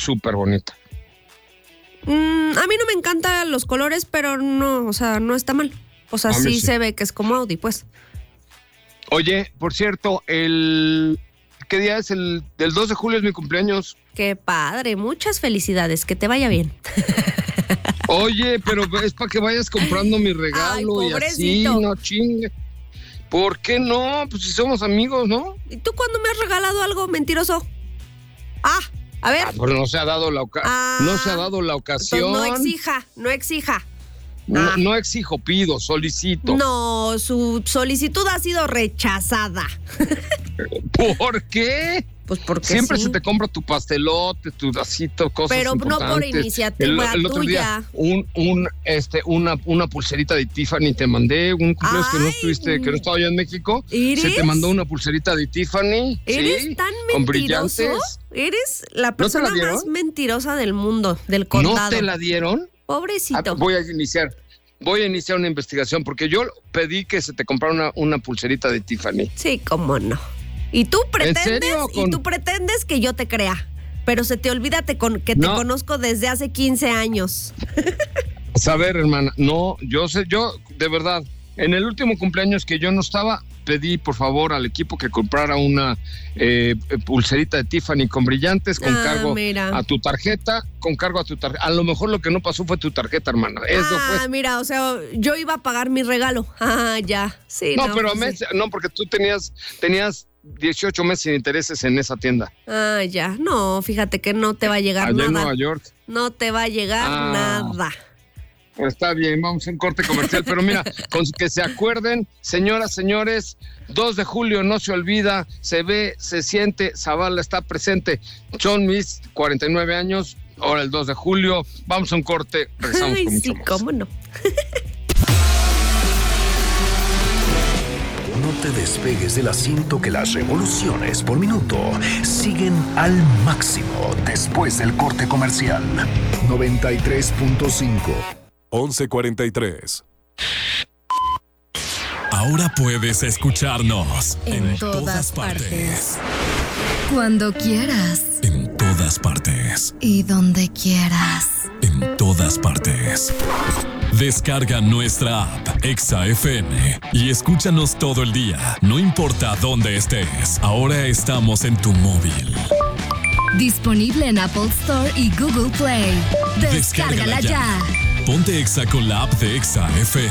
súper bonita. A mí no me encantan los colores, pero no, o sea, no está mal. O sea, sí se ve que es como Audi, pues. Oye, por cierto, ¿qué día es? Del 2 de julio es mi cumpleaños. Qué padre, muchas felicidades, que te vaya bien. Oye, pero es para que vayas comprando mi regalo. Ay, y así, no chingue. ¿Por qué no? Pues si somos amigos, ¿no? ¿Y tú cuándo me has regalado algo mentiroso? A ver. Pero no se ha dado la ocasión. No exija. No exijo, pido, solicito. No, su solicitud ha sido rechazada. ¿Por qué? Pues porque siempre sí. Se te compra tu pastelote, tu vasito, cosas pero importantes. No por iniciativa el otro tuya. Día, una pulserita de Tiffany te mandé, un cumpleaños que no estuviste, que no estaba yo en México. Se te mandó una pulserita de Tiffany. ¿Eres tan mentiroso? Con brillantes. Eres la persona más mentirosa del mundo, del condado. ¿No te la dieron? Pobrecito. Voy a iniciar una investigación porque yo pedí que se te comprara una pulserita de Tiffany. Sí, cómo no. Y tú pretendes que yo te crea, pero se te olvida que te conozco desde hace 15 años. A ver, hermana, no, yo de verdad, en el último cumpleaños que yo no estaba, pedí por favor al equipo que comprara una pulserita de Tiffany con brillantes, con cargo a tu tarjeta, A lo mejor lo que no pasó fue tu tarjeta, hermana. Mira, o sea, yo iba a pagar mi regalo. Ya. Sí, no, porque tú tenías 18 meses sin intereses en esa tienda. Ya. No, fíjate que no te va a llegar nada. Allá en Nueva York. No te va a llegar nada. Está bien, vamos a un corte comercial, pero mira, con que se acuerden, señoras, señores, 2 de julio no se olvida, se ve, se siente, Zavala está presente. Son mis 49 años, ahora el 2 de julio, vamos a un corte, regresamos con mucho más. Cómo no. No te despegues del asiento, que las revoluciones por minuto siguen al máximo después del corte comercial. 93.5 11:43. Ahora puedes escucharnos en todas partes. Cuando quieras. En todas partes. Y donde quieras. En todas partes. Descarga nuestra app Exa FM y escúchanos todo el día, no importa dónde estés. Ahora estamos en tu móvil. Disponible en Apple Store y Google Play. Descárgala ya. Ponte Exa con la app de Exa FM.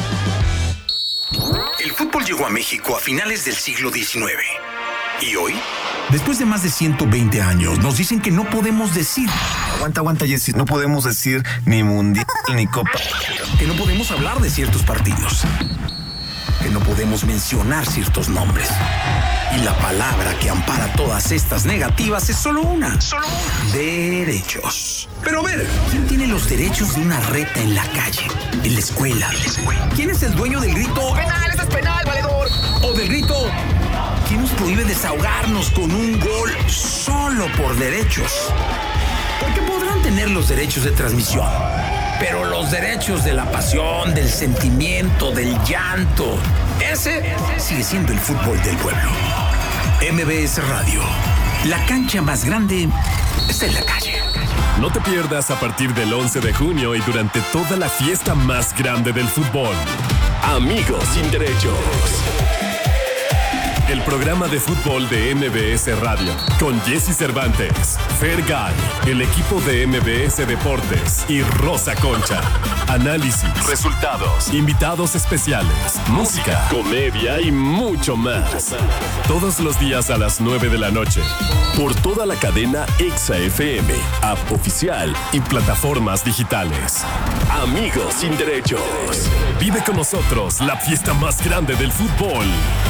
El fútbol llegó a México a finales del siglo XIX. ¿Y hoy? Después de más de 120 años, nos dicen que no podemos decir. Aguanta, Jessy. No podemos decir ni mundial ni copa. Que no podemos hablar de ciertos partidos. Que no podemos mencionar ciertos nombres. Y la palabra que ampara todas estas negativas es solo una. Derechos. Pero a ver, ¿quién tiene los derechos de una reta en la calle, en la escuela? ¿Quién es el dueño del grito "penal, eso es penal, valedor"? O del grito ¿quién nos prohíbe desahogarnos con un gol solo por derechos? Porque podrán tener los derechos de transmisión, pero los derechos de la pasión, del sentimiento, del llanto, ese sigue siendo el fútbol del pueblo. MBS Radio, la cancha más grande está en la calle. No te pierdas a partir del 11 de junio y durante toda la fiesta más grande del fútbol. Amigos sin derechos. El programa de fútbol de MBS Radio, con Jessy Cervantes, Fergay, el equipo de MBS Deportes y Rosa Concha. Análisis, resultados, invitados especiales, música, comedia y mucho más. Todos los días a las 9 de la noche. Por toda la cadena Exa FM, app oficial y plataformas digitales. Amigos sin derechos. Vive con nosotros la fiesta más grande del fútbol.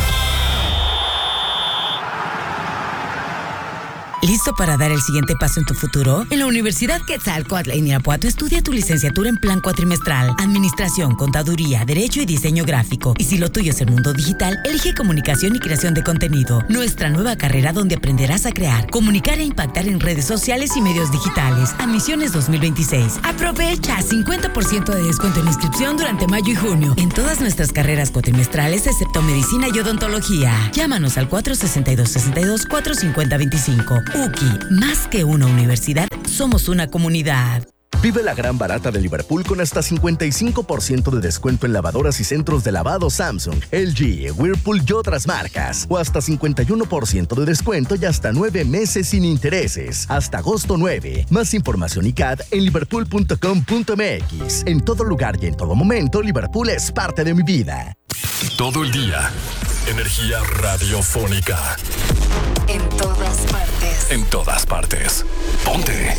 ¿Listo para dar el siguiente paso en tu futuro? En la Universidad Quetzalcóatl en Irapuato estudia tu licenciatura en plan cuatrimestral, Administración, Contaduría, Derecho y Diseño Gráfico. Y si lo tuyo es el mundo digital, elige Comunicación y Creación de Contenido, nuestra nueva carrera donde aprenderás a crear, comunicar e impactar en redes sociales y medios digitales. Admisiones 2026. Aprovecha 50% de descuento en inscripción durante mayo y junio en todas nuestras carreras cuatrimestrales excepto Medicina y Odontología. Llámanos al 462-450-25. UKI, más que una universidad, somos una comunidad. Vive la gran barata de Liverpool con hasta 55% de descuento en lavadoras y centros de lavado Samsung, LG, Whirlpool y otras marcas. O hasta 51% de descuento y hasta 9 meses sin intereses. Hasta agosto 9. Más información y CAD en liverpool.com.mx. En todo lugar y en todo momento, Liverpool es parte de mi vida. Todo el día. Energía radiofónica. En todas partes. En todas partes. Ponte.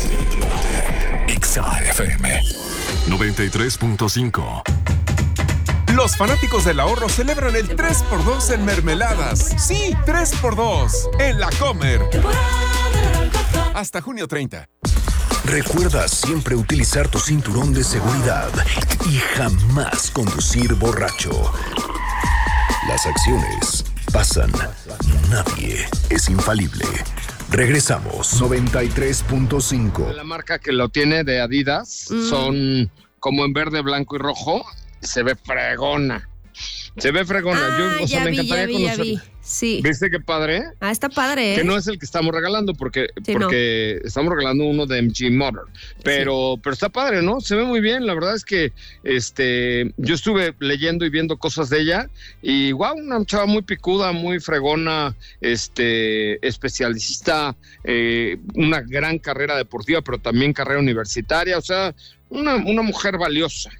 XAFM 93.5. Los fanáticos del ahorro celebran el 3x2 en mermeladas. Sí, 3x2 en La Comer. Hasta junio 30. Recuerda siempre utilizar tu cinturón de seguridad y jamás conducir borracho. Las acciones pasan. Nadie es infalible. Regresamos. 93.5. La marca que lo tiene de Adidas son como en verde, blanco y rojo. Se ve fregona. Se ve fregona. Me encantaría conocerla. Sí. ¿Viste qué padre? Está padre, ¿eh? Que no es el que estamos regalando porque estamos regalando uno de MG Motor. Pero está padre, ¿no? Se ve muy bien. La verdad es que yo estuve leyendo y viendo cosas de ella y wow, una chava muy picuda, muy fregona, especialista, una gran carrera deportiva, pero también carrera universitaria. O sea, una mujer valiosa,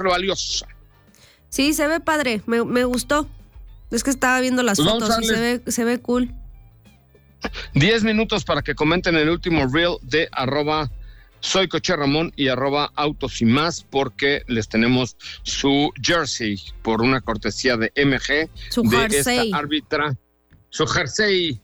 Sí, se ve padre, me gustó. Es que estaba viendo las fotos y se ve cool. 10 minutos para que comenten el último reel de @soycocherramón y @autos y más, porque les tenemos su jersey por una cortesía de MG, su de jersey. Esta árbitra. Su jersey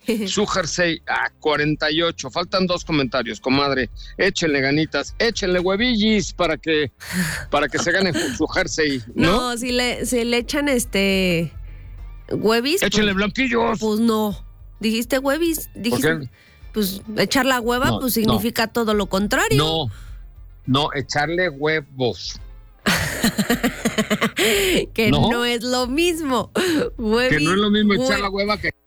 48. Faltan 2 comentarios, comadre. Échenle ganitas, échenle huevillis para que se gane su jersey, ¿no? No, si le echan huevis. Échenle blanquillos. Pues no. Dijiste huevis, dijiste. Pues echar la hueva, pues significa todo lo contrario. No, echarle huevos. Que no es lo mismo. Que no es lo mismo echar la hueva que